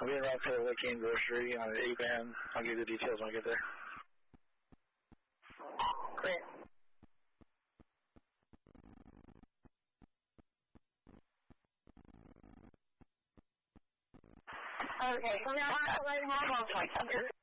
I'll be in Rockville, Lake Grocery on an 8-band. I'll give you the details when I get there. Great. Okay, so now I have